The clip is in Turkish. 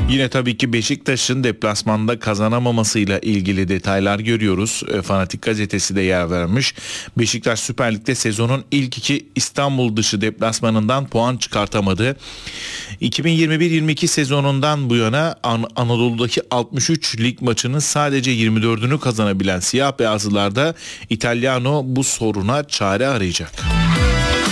Yine tabii ki Beşiktaş'ın deplasmanda kazanamamasıyla ilgili detaylar görüyoruz. Fanatik gazetesi de yer vermiş. Beşiktaş Süper Lig'de sezonun ilk iki İstanbul dışı deplasmanından puan çıkartamadı. 2021-22 sezonundan bu yana Anadolu'daki 63 lig maçının sadece 24'ünü kazanabilen siyah beyazlılarda İtalyano bu soruna çare arayacak.